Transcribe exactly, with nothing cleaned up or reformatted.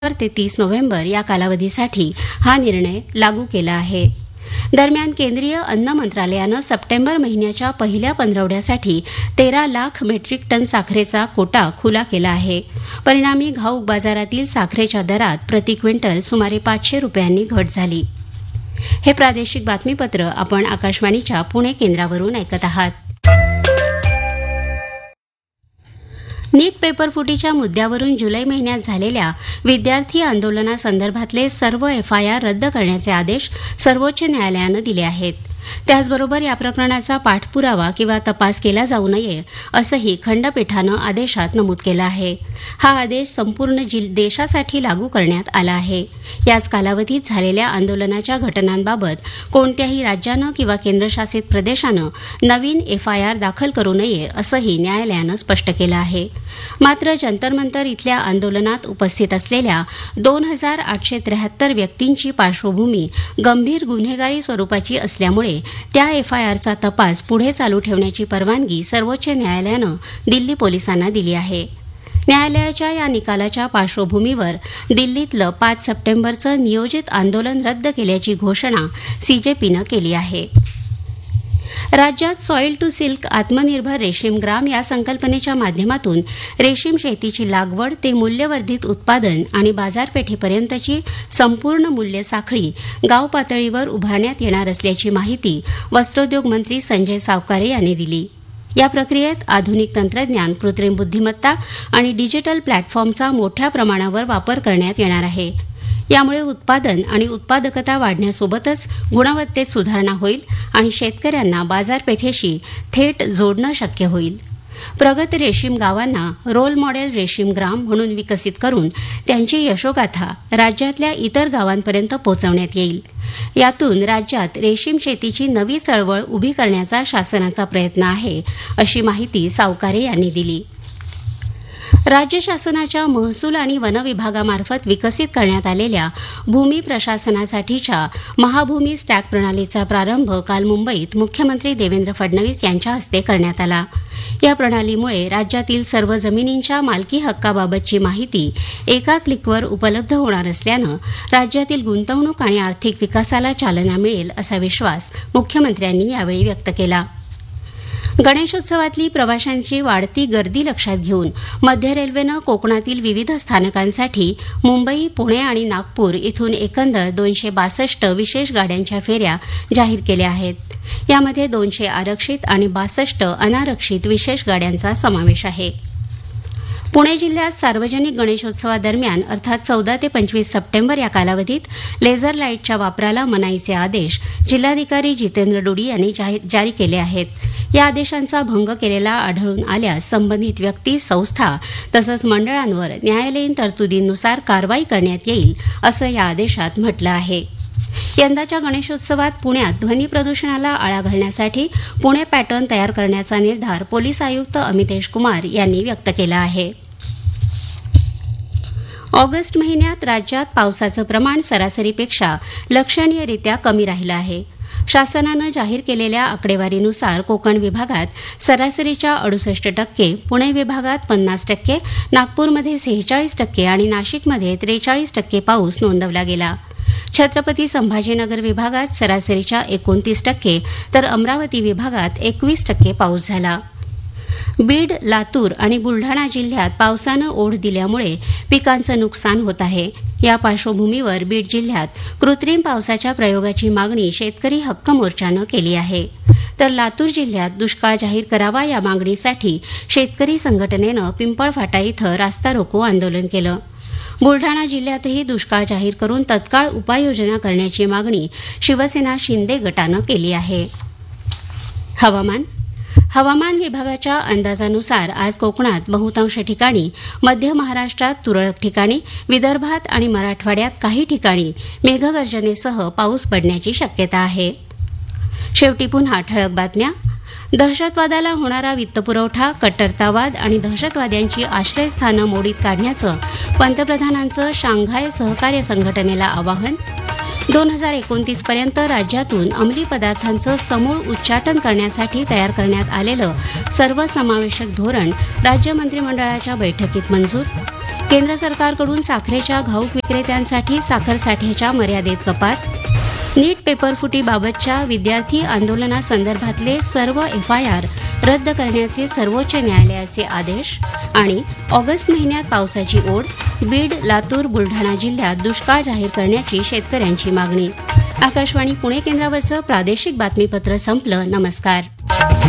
ते तीस नोव्हेंबर या कालावधीसाठी हा निर्णय लागू केला आहे. दरम्यान केंद्रीय अन्न मंत्रालयानं सप्टेंबर महिन्याच्या पहिल्या पंधरवड्यासाठी तेरा लाख मेट्रिक टन साखरेचा कोटा खुला केला आहे. परिणामी घाऊक बाजारातील साखरेच्या दरात प्रति क्विंटल सुमारे पाचशे रुपयांनी घट झाली. हे प्रादेशिक बातमीपत्र आपण आकाशवाणीच्या पुणे केंद्रावरून ऐकत आहात. नीट पेपरफुटीच्या मुद्द्यावरून जुलै महिन्यात झालेल्या विद्यार्थी आंदोलनासंदर्भातले सर्व एफआयआर रद्द करण्याचे आदेश सर्वोच्च न्यायालयानं दिले आहेत. त्याचबरोबर या प्रकरणाचा पाठपुरावा किंवा तपास केला जाऊ नये असंही खंडपीठानं आदेशात नमूद केलं आहे. हा आदेश संपूर्ण देशासाठी लागू करण्यात आला आहे. याच कालावधीत झालेल्या आंदोलनाच्या घटनांबाबत कोणत्याही राज्यानं किंवा केंद्रशासित प्रदेशानं नवीन एफआयआर दाखल करू नये असंही न्यायालयानं स्पष्ट केलं आहे. मात्र जंतर मंतर इथल्या आंदोलनात उपस्थित असलेल्या दोन हजार आठशे त्र्याहत्तर व्यक्तींची पार्श्वभूमी गंभीर गुन्हेगारी स्वरूपाची असल्यामुळे त्या एफआयआरचा तपास पुढे चालू ठेवण्याची परवानगी सर्वोच्च न्यायालयानं दिल्ली पोलिसांना दिली आहे. न्यायालयाच्या या निकालाच्या पार्श्वभूमीवर दिल्लीतलं पाच सप्टेंबरचं नियोजित आंदोलन रद्द केल्याची घोषणा सीजेपीनं केली आहे. राज्यात सॉईल टू सिल्क आत्मनिर्भर रेशीम ग्राम या संकल्पनेच्या माध्यमातून रेशीम शेतीची लागवड ते मूल्यवर्धित उत्पादन आणि बाजारपेठेपर्यंतची संपूर्ण मूल्य साखळी गाव पातळीवर उभारण्यात येणार असल्याची माहिती वस्त्रोद्योग मंत्री संजय सावकारे यांनी दिली. या प्रक्रियेत आधुनिक तंत्रज्ञान, कृत्रिम बुद्धिमत्ता आणि डिजिटल प्लॅटफॉर्मचा मोठ्या प्रमाणावर वापर करण्यात येणार आहे. यामुळे उत्पादन आणि उत्पादकता वाढण्यासोबतच गुणवत्तेत सुधारणा होईल आणि शेतकऱ्यांना बाजारपेठेशी थेट जोडणं शक्य होईल. प्रगत रेशीम गावांना रोल मॉडेल रेशीम ग्राम म्हणून विकसित करून त्यांची यशोगाथा राज्यातल्या इतर गावांपर्यंत पोहोचवण्यात येईल. यातून राज्यात रेशीम शेतीची नवी चळवळ उभी करण्याचा शासनाचा प्रयत्न आहे, अशी माहिती सावकारे यांनी दिली. राज्य शासनाच्या महसूल आणि वन विभागामार्फत विकसित करण्यात आलेल्या भूमी प्रशासनासाठीच्या महाभूमी स्टॅक प्रणालीचा प्रारंभ काल मुंबईत मुख्यमंत्री देवेंद्र फडणवीस यांच्या हस्ते करण्यात आला. या प्रणालीमुळे राज्यातील सर्व जमिनींच्या मालकी हक्काबाबतची माहिती एका क्लिकवर उपलब्ध होणार असल्यानं राज्यातील गुंतवणूक आणि आर्थिक विकासाला चालना मिळेल असा विश्वास मुख्यमंत्र्यांनी यावेळी व्यक्त केला. गणेशोत्सवातली प्रवाशांची वाढती गर्दी लक्षात घेऊन मध्य रेल्वेनं कोकणातील विविध स्थानकांसाठी मुंबई, पुणे आणि नागपूर इथून एकंदर दोनशे बासष्ट विशेष गाड्यांच्या फेऱ्या जाहीर केल्या आहेत. यामध्ये दोनशे आरक्षित आणि बासष्ट अनारक्षित विशेष गाड्यांचा समावेश आहे. पुणे जिल्ह्यात सार्वजनिक गणेशोत्सवादरम्यान अर्थात चौदा ते पंचवीस सप्टेंबर या कालावधीत लेझर लाईटच्या वापराला मनाईचे आदेश जिल्हाधिकारी जितेंद्र डोडी यांनी जारी केले आहेत. या आदेशांचा भंग केलेला आढळून आल्यास संबंधित व्यक्ती, संस्था तसंच मंडळांवर न्यायालयीन तरतुदींनुसार कारवाई करण्यात येईल असं या आदेशात म्हटलं आहे. यंदाच्या गणेशोत्सवात पुण्यात ध्वनी प्रदूषणाला आळा घालण्यासाठी पुणे पॅटर्न तयार करण्याचा निर्धार पोलीस आयुक्त अमितेश कुमार यांनी व्यक्त केला आहे. ऑगस्ट महिन्यात राज्यात पावसाचं प्रमाण सरासरीपेक्षा लक्षणीयरित्या कमी राहिलं आहे. शासनानं जाहीर केलेल्या आकडेवारीनुसार कोकण विभागात सरासरीच्या अडुसष्ट टक्के, पुणे विभागात पन्नास टक्के, नागपूरमध्ये सेहेचाळीस टक्के आणि नाशिकमध्ये त्रेचाळीस टक्के पाऊस नोंदवला गेला. छत्रपती संभाजीनगर विभागात सरासरीच्या एकोणतीस टक्के तर अमरावती विभागात एकवीस टक्के पाऊस झाला. बीड, लातूर आणि बुलढाणा जिल्ह्यात पावसानं ओढ दिल्यामुळे पिकांचं नुकसान होत आहे. या पार्श्वभूमीवर बीड जिल्ह्यात कृत्रिम पावसाच्या प्रयोगाची मागणी शेतकरी हक्क मोर्चानं केली आहे. तर लातूर जिल्ह्यात दुष्काळ जाहीर करावा या मागणीसाठी शेतकरी संघटनेनं पिंपळफाटा इथं रास्ता रोको आंदोलन केलं. बुलढाणा जिल्ह्यातही दुष्काळ जाहीर करून तत्काळ उपाययोजना करण्याची मागणी शिवसेना शिंदे गटानं केली आहे. हवामान हवामान विभागाच्या अंदाजानुसार आज कोकणात बहुतांश ठिकाणी, मध्य महाराष्ट्रात तुरळक ठिकाणी, विदर्भात आणि मराठवाड्यात काही ठिकाणी मेघगर्जनेसह पाऊस पडण्याची शक्यता आहे. शेवटी पुन्हा ठळक बातम्या. दहशतवादाला होणारा वित्तपुरवठा, कट्टरतावाद आणि दहशतवाद्यांची आश्रयस्थानं मोडीत काढण्याचं पंतप्रधानांचं शांघाय सहकार्य संघटनेला आवाहन. दोन हजार एकोणतीस पर्यंत राज्यातून अंमली पदार्थांचं समूळ उच्चाटन करण्यासाठी तयार करण्यात आलेलं सर्वसमावेशक धोरण राज्य मंत्रिमंडळाच्या बैठकीत मंजूर. केंद्र सरकारकडून साखरेच्या घाऊक विक्रेत्यांसाठी साखर साठ्याच्या मर्यादेत कपात, नीट पेपरफुटीबाबतच्या विद्यार्थी आंदोलनासंदर्भातले सर्व एफआयआर रद्द करण्याचे सर्वोच्च न्यायालयाचे आदेश आणि ऑगस्ट महिन्यात पावसाची ओढ, बीड, लातूर, बुलढाणा जिल्ह्यात दुष्काळ जाहीर करण्याची शेतकऱ्यांची मागणी. आकाशवाणी पुणे केंद्रावरचं प्रादेशिक बातमीपत्र संपलं. नमस्कार.